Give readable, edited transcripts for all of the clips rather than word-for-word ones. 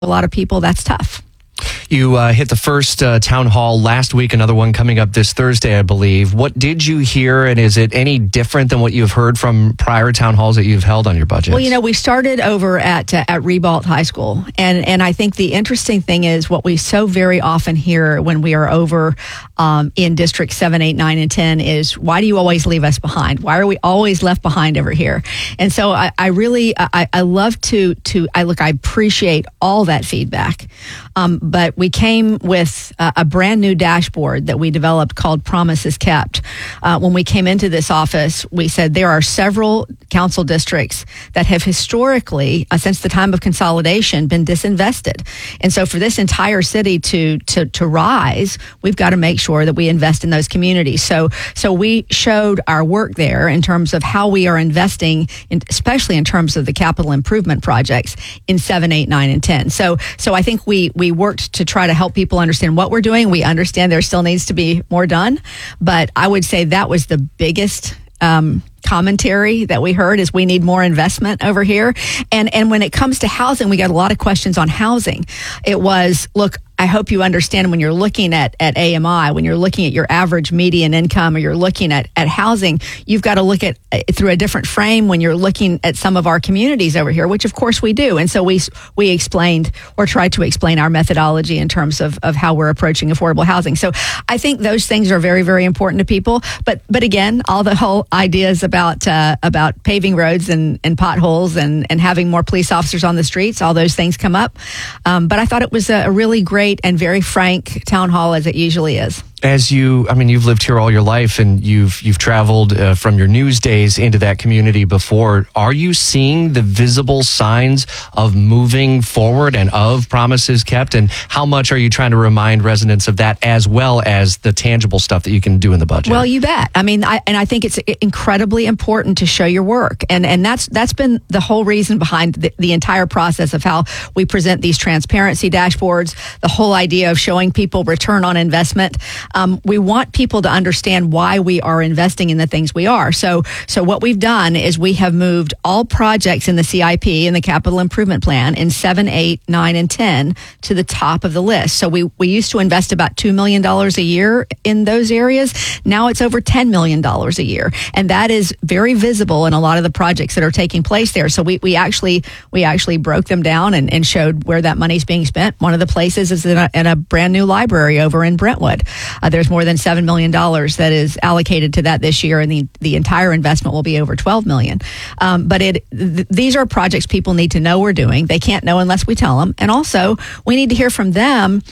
a lot of people, that's tough. You hit the first town hall last week, another one coming up this Thursday, I believe. What did you hear, and is it any different than what you've heard from prior town halls that you've held on your budget? Well, we started over at Ribault High School, and I think the interesting thing is what we so very often hear when we are over in District 7, 8, 9, and 10 is, why do you always leave us behind? Why are we always left behind over here? And so I really love to I appreciate all that feedback. But we came with a brand new dashboard that we developed called Promises Kept. When we came into this office, we said there are several council districts that have historically, since the time of consolidation, been disinvested. And so for this entire city to rise, we've got to make sure that we invest in those communities. So we showed our work there in terms of how we are investing, especially in terms of the capital improvement projects in 7, 8, 9, and 10. So I think we worked to try to help people understand what we're doing. We understand there still needs to be more done, but I would say that was the biggest commentary that we heard is we need more investment over here. And when it comes to housing, we got a lot of questions on housing. It was, look, I hope you understand when you're looking at AMI, when you're looking at your average median income, or you're looking at housing, you've got to look at through a different frame when you're looking at some of our communities over here, which of course we do. And so we explained or tried to explain our methodology in terms of how we're approaching affordable housing. So I think those things are very, very important to people. But again, all the whole ideas about paving roads and potholes and having more police officers on the streets, all those things come up. But I thought it was a really great and very frank town hall, as it usually is. You've lived here all your life, and you've traveled from your news days into that community before. Are you seeing the visible signs of moving forward and of promises kept? And how much are you trying to remind residents of that, as well as the tangible stuff that you can do in the budget? Well, you bet. I think it's incredibly important to show your work, and that's been the whole reason behind the entire process of how we present these transparency dashboards. The whole idea of showing people return on investment. We want people to understand why we are investing in the things we are. So what we've done is we have moved all projects in the CIP and the capital improvement plan in 7, 8, 9, and 10 to the top of the list. So we used to invest about $2 million a year in those areas. Now it's over $10 million a year. And that is very visible in a lot of the projects that are taking place there. So we actually broke them down and showed where that money's being spent. One of the places is in a brand new library over in Brentwood. There's more than $7 million that is allocated to that this year, and the entire investment will be over $12 million. But these are projects people need to know we're doing. They can't know unless we tell them. And also, we need to hear from them,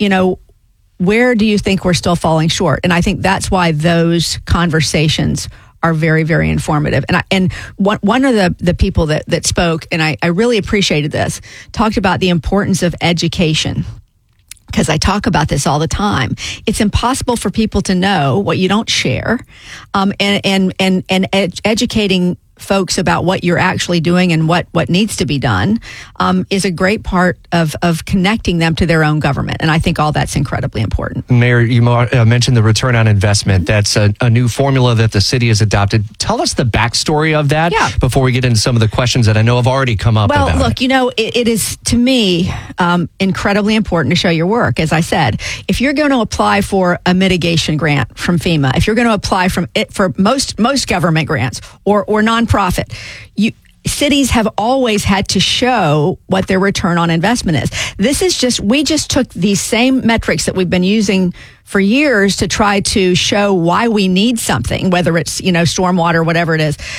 where do you think we're still falling short? And I think that's why those conversations are very, very informative. And one of the people that spoke, and I really appreciated this, talked about the importance of education. Because I talk about this all the time. It's impossible for people to know what you don't share, and educating folks about what you're actually doing and what needs to be done is a great part of connecting them to their own government. And I think all that's incredibly important. Mayor, you mentioned the return on investment. That's a new formula that the city has adopted. Tell us the backstory of that before we get into some of the questions that I know have already come up. Well, look, it is, to me, incredibly important to show your work. As I said, if you're going to apply for a mitigation grant from FEMA, if you're going to apply for most government grants or nonprofit, cities have always had to show what their return on investment is. We just took these same metrics that we've been using for years to try to show why we need something, whether it's, stormwater, whatever it is,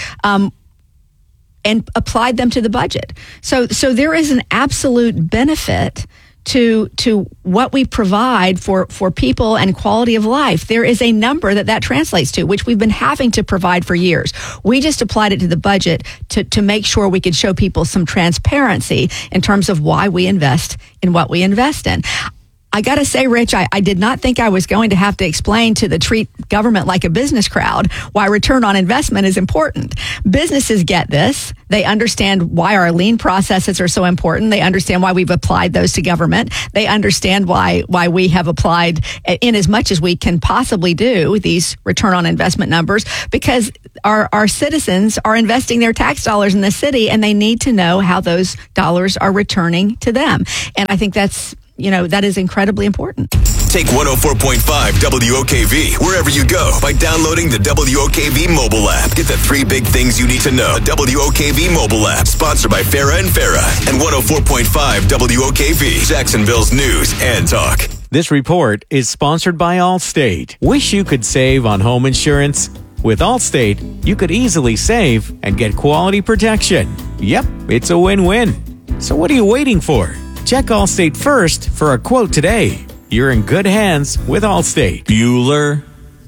and applied them to the budget. So there is an absolute benefit to what we provide for people and quality of life. There is a number that translates to, which we've been having to provide for years. We just applied it to the budget to make sure we could show people some transparency in terms of why we invest in what we invest in. I got to say, Rich, I did not think I was going to have to explain to the treat government like a business crowd why return on investment is important. Businesses get this. They understand why our lean processes are so important. They understand why we've applied those to government. They understand why we have applied in as much as we can possibly do these return on investment numbers, because our citizens are investing their tax dollars in the city, and they need to know how those dollars are returning to them. And I think that is incredibly important. Take 104.5 WOKV wherever you go by downloading the WOKV mobile app. Get the 3 big things you need to know. The WOKV mobile app, sponsored by Farah and Farah, and 104.5 WOKV, Jacksonville's news and talk. This report is sponsored by Allstate. Wish you could save on home insurance? With Allstate, you could easily save and get quality protection. Yep, it's a win-win. So what are you waiting for? Check Allstate first for a quote today. You're in good hands with Allstate. Bueller,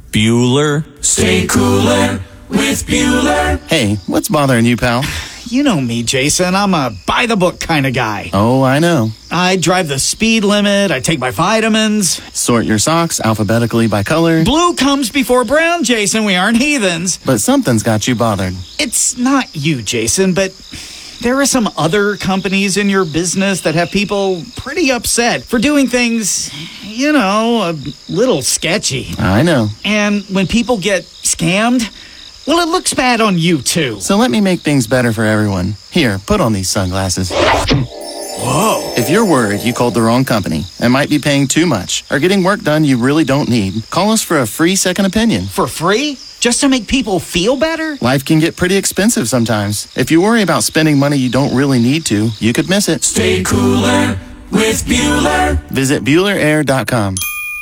stay cooler with Bueller. Hey, what's bothering you, pal? You know me, Jason. I'm a by-the-book kind of guy. Oh, I know. I drive the speed limit. I take my vitamins. Sort your socks alphabetically by color. Blue comes before brown, Jason. We aren't heathens. But something's got you bothered. It's not you, Jason, but there are some other companies in your business that have people pretty upset for doing things, a little sketchy. I know. And when people get scammed, well, it looks bad on you, too. So let me make things better for everyone. Here, put on these sunglasses. Whoa. If you're worried you called the wrong company and might be paying too much or getting work done you really don't need, call us for a free second opinion. For free? Just to make people feel better? Life can get pretty expensive sometimes. If you worry about spending money you don't really need to, you could miss it. Stay cooler with Bueller. Visit BuellerAir.com.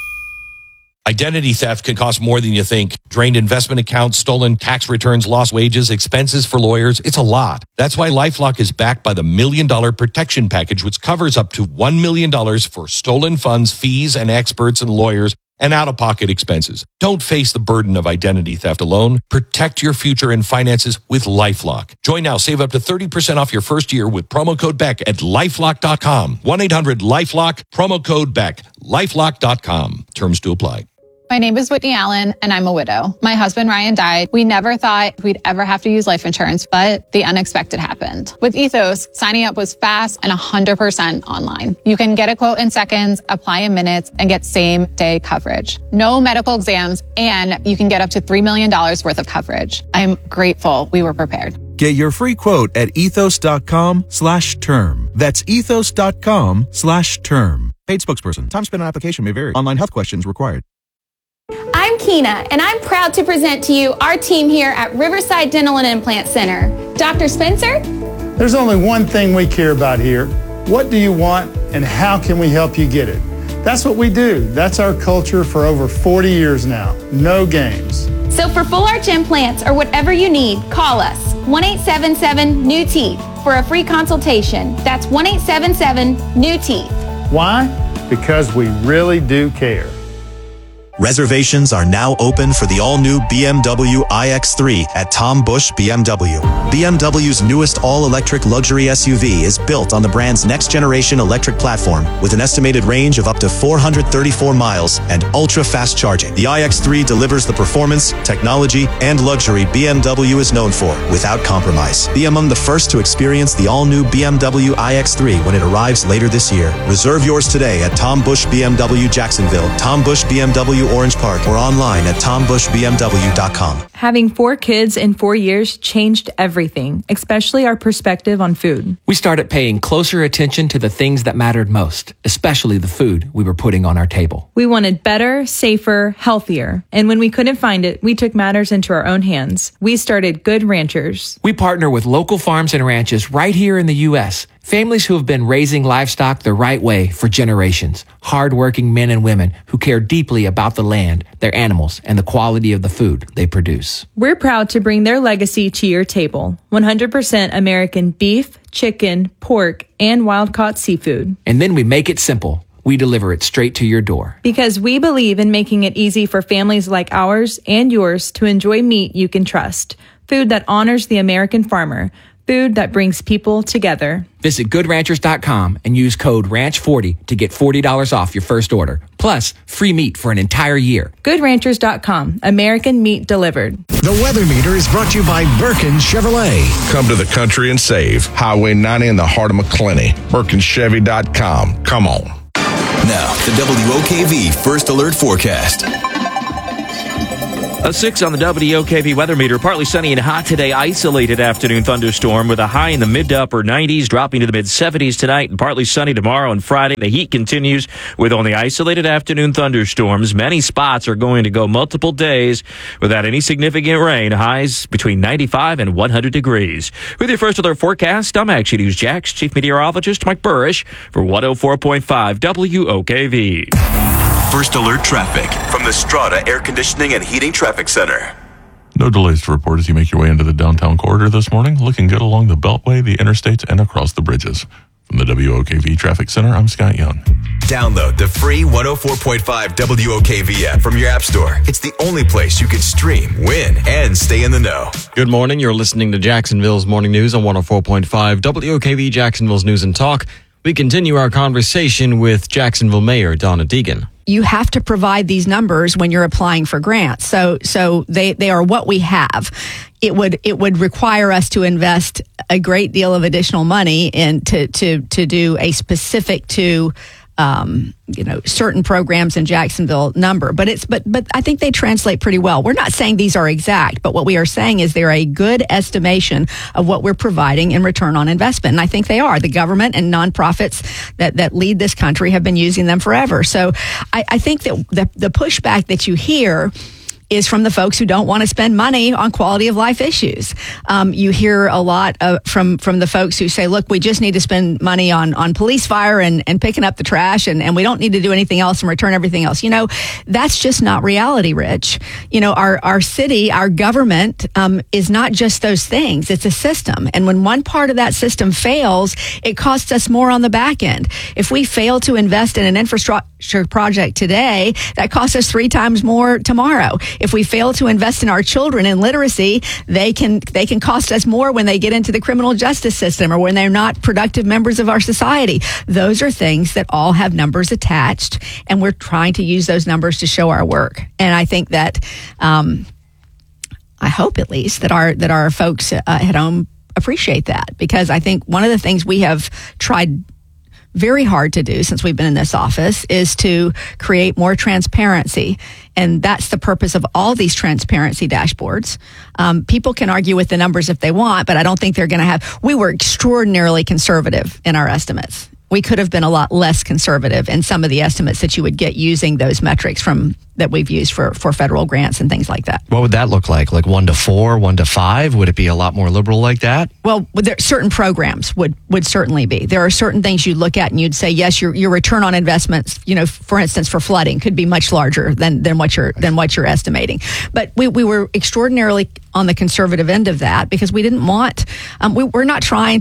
Identity theft can cost more than you think. Drained investment accounts, stolen tax returns, lost wages, expenses for lawyers. It's a lot. That's why LifeLock is backed by the $1 Million Protection Package, which covers up to $1 million for stolen funds, fees, and experts and lawyers, and out-of-pocket expenses. Don't face the burden of identity theft alone. Protect your future and finances with LifeLock. Join now. Save up to 30% off your first year with promo code BECK at LifeLock.com. 1-800-LifeLock, promo code BECK, LifeLock.com. Terms to apply. My name is Whitney Allen, and I'm a widow. My husband, Ryan, died. We never thought we'd ever have to use life insurance, but the unexpected happened. With Ethos, signing up was fast and 100% online. You can get a quote in seconds, apply in minutes, and get same-day coverage. No medical exams, and you can get up to $3 million worth of coverage. I'm grateful we were prepared. Get your free quote at ethos.com/term. That's ethos.com/term. Paid spokesperson. Time spent on application may vary. Online health questions required. I'm Keena, and I'm proud to present to you our team here at Riverside Dental and Implant Center. Dr. Spencer? There's only one thing we care about here. What do you want, and how can we help you get it? That's what we do. That's our culture for over 40 years now. No games. So for full arch implants or whatever you need, call us 1-877-NEW-TEETH for a free consultation. That's 1-877-NEW-TEETH. Why? Because we really do care. Reservations are now open for the all-new BMW iX3 at Tom Busch BMW. BMW's newest all-electric luxury SUV is built on the brand's next-generation electric platform with an estimated range of up to 434 miles and ultra-fast charging. The iX3 delivers the performance, technology, and luxury BMW is known for without compromise. Be among the first to experience the all-new BMW iX3 when it arrives later this year. Reserve yours today at Tom Busch BMW Jacksonville, Tom Busch BMW Orange Park, or online at tombushbmw.com. Having 4 kids in 4 years changed everything, especially our perspective on food. We started paying closer attention to the things that mattered most, especially the food we were putting on our table. We wanted better, safer, healthier. And when we couldn't find it, we took matters into our own hands. We started Good Ranchers. We partner with local farms and ranches right here in the U.S., families who have been raising livestock the right way for generations. Hardworking men and women who care deeply about the land, their animals, and the quality of the food they produce. We're proud to bring their legacy to your table. 100% American beef, chicken, pork, and wild-caught seafood. And then we make it simple. We deliver it straight to your door. Because we believe in making it easy for families like ours and yours to enjoy meat you can trust. Food that honors the American farmer. food that brings people together. Visit GoodRanchers.com and use code RANCH40 to get $40 off your first order. Plus, free meat for an entire year. GoodRanchers.com. American meat delivered. The Weather Meter is brought to you by Birkin Chevrolet. Come to the country and save. Highway 90 in the heart of McClenny. BirkinChevy.com. Come on. Now, the WOKV First Alert Forecast. A 6 on the WOKV weather meter. Partly sunny and hot today. Isolated afternoon thunderstorm with a high in the mid to upper 90s, dropping to the mid 70s tonight, and partly sunny tomorrow and Friday. The heat continues with only isolated afternoon thunderstorms. Many spots are going to go multiple days without any significant rain. Highs between 95 and 100 degrees. With your First Alert forecast, I'm Action News Jax Chief Meteorologist Mike Burrish for 104.5 WOKV. First Alert traffic from the Strata Air Conditioning and Heating Traffic Center. No delays to report as you make your way into the downtown corridor this morning. Looking good along the Beltway, the interstates, and across the bridges. From the WOKV Traffic Center, I'm Scott Young. Download the free 104.5 WOKV app from your app store. It's the only place you can stream, win, and stay in the know. Good morning. You're listening to Jacksonville's Morning News on 104.5 WOKV, Jacksonville's News and Talk. We continue our conversation with Jacksonville Mayor Donna Deegan. You have to provide these numbers when you're applying for grants. So they are what we have. It would require us to invest a great deal of additional money in to do a specific to certain programs in Jacksonville number, but I think they translate pretty well. We're not saying these are exact, but what we are saying is they're a good estimation of what we're providing in return on investment. And I think they are. The government and nonprofits that lead this country have been using them forever. So I think that the pushback that you hear is from the folks who don't want to spend money on quality of life issues. You hear a lot from the folks who say, look, we just need to spend money on police fire and picking up the trash, and we don't need to do anything else and return everything else. That's just not reality, Rich. Our city, our government is not just those things. It's a system. And when one part of that system fails, it costs us more on the back end. If we fail to invest in an infrastructure project today, that costs us 3 times more tomorrow. If we fail to invest in our children in literacy, they can cost us more when they get into the criminal justice system or when they're not productive members of our society. Those are things that all have numbers attached, and we're trying to use those numbers to show our work. And I think that, I hope at least that our folks at home appreciate that, because I think one of the things we have tried very hard to do since we've been in this office is to create more transparency. And that's the purpose of all these transparency dashboards. People can argue with the numbers if they want, but I don't think they're going to have. We were extraordinarily conservative in our estimates. We could have been a lot less conservative in some of the estimates that you would get using those metrics that we've used for federal grants and things like that. What would that look like? Like 1 to 4, 1 to 5? Would it be a lot more liberal like that? Well, certain programs would certainly be. There are certain things you'd look at and you'd say, yes, your return on investments, for instance, for flooding could be much larger than what you're estimating. But we were extraordinarily on the conservative end of that because we didn't want. We're not trying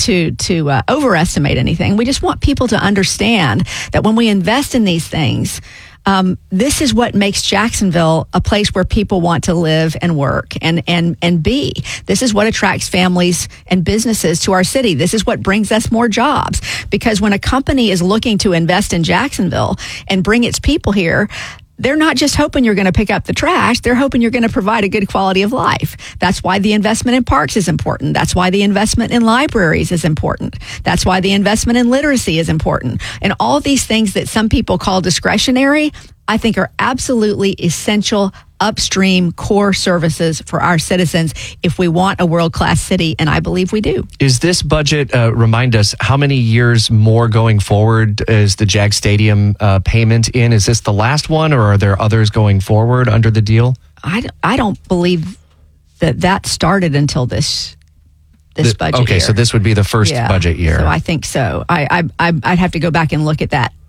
to overestimate anything. We just want people to understand that when we invest in these things, this is what makes Jacksonville a place where people want to live and work and be. This is what attracts families and businesses to our city. This is what brings us more jobs. Because when a company is looking to invest in Jacksonville and bring its people here, they're not just hoping you're going to pick up the trash. They're hoping you're going to provide a good quality of life. That's why the investment in parks is important. That's why the investment in libraries is important. That's why the investment in literacy is important. And all these things that some people call discretionary, I think are absolutely essential upstream core services for our citizens if we want a world-class city, and I believe we do. Is this budget, remind us, how many years more going forward is the Jag Stadium payment in? Is this the last one, or are there others going forward under the deal? I don't believe that started until this budget year. Okay, so this would be the first budget year. So I think so. I'd have to go back and look at that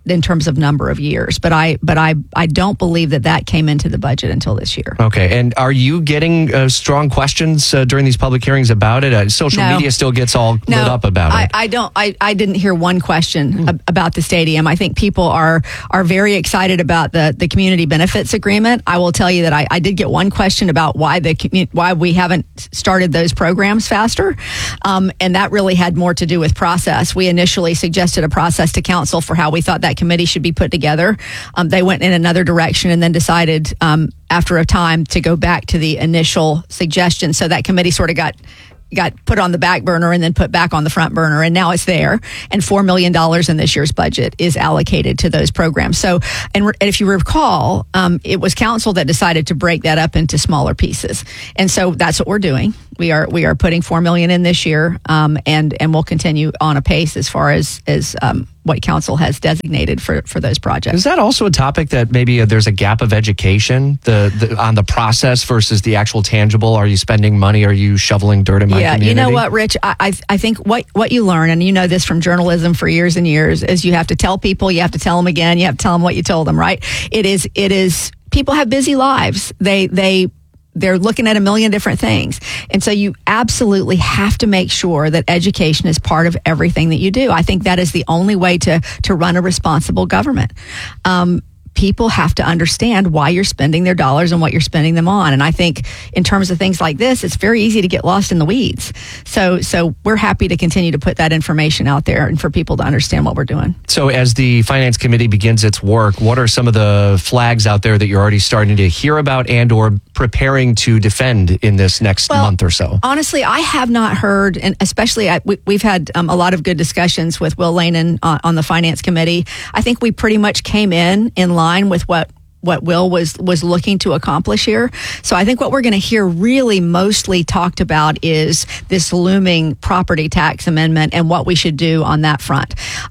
in terms of number of years. But I don't believe that came into the budget until this year. Okay. And are you getting strong questions during these public hearings about it? Social media still gets all lit up about it. I didn't hear one question about the stadium. I think people are very excited about the community benefits agreement. I will tell you that I did get one question about why we haven't started those programs faster. And that really had more to do with process. We initially suggested a process to council for how we thought that committee should be put together. They went in another direction and then decided after a time to go back to the initial suggestion. So that committee sort of got put on the back burner and then put back on the front burner, and now it's there. And $4 million in this year's budget is allocated to those programs. So, and if you recall, it was council that decided to break that up into smaller pieces, and so that's what we're doing. We are putting $4 million in this year, and we'll continue on a pace as far as what council has designated for those projects. Is that also a topic that maybe there's a gap of education on the process versus the actual tangible? Are you spending money? Are you shoveling dirt in my community? You know what, Rich? I think what you learn, and you know this from journalism for years and years, is you have to tell people, you have to tell them again, you have to tell them what you told them, right? It is people have busy lives. They're looking at a million different things. And so you absolutely have to make sure that education is part of everything that you do. I think that is the only way to run a responsible government. People have to understand why you're spending their dollars and what you're spending them on. And I think in terms of things like this, it's very easy to get lost in the weeds. So we're happy to continue to put that information out there and for people to understand what we're doing. So as the Finance Committee begins its work, what are some of the flags out there that you're already starting to hear about and or preparing to defend in this next month or so? Honestly, I have not heard, and especially we've had a lot of good discussions with Will Lanin on the Finance Committee. I think we pretty much came in line with what Will was looking to accomplish here. So I think what we're going to hear really mostly talked about is this looming property tax amendment and what we should do on that front.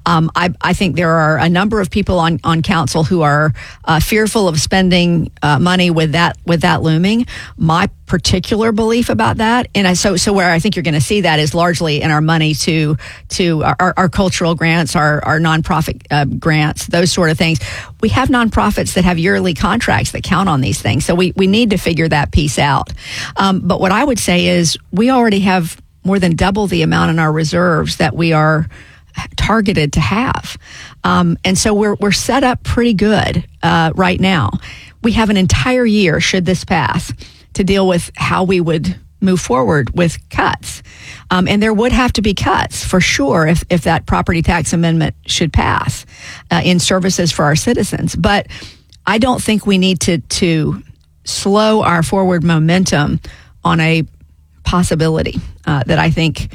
I think there are a number of people on council who are fearful of spending money with that looming. My particular belief about that, and so where I think you're going to see that is largely in our money to our cultural grants, our nonprofit grants, those sort of things. We have nonprofits that have yearly contracts that count on these things, so we need to figure that piece out. But what I would say is we already have more than double the amount in our reserves that we are targeted to have, and so we're set up pretty good right now. We have an entire year, should this pass, to deal with how we would move forward with cuts. And there would have to be cuts for sure if that property tax amendment should pass in services for our citizens. But I don't think we need to slow our forward momentum on a possibility that I think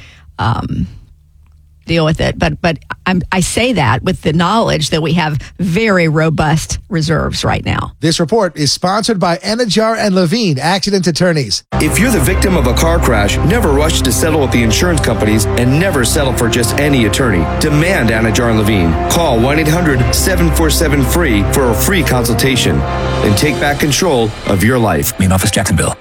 deal with it. But I say that with the knowledge that we have very robust reserves right now. This report is sponsored by Anajar and Levine Accident Attorneys. If you're the victim of a car crash, never rush to settle with the insurance companies and never settle for just any attorney. Demand Anajar and Levine. Call 1-800-747-FREE for a free consultation and take back control of your life. Main office, Jacksonville.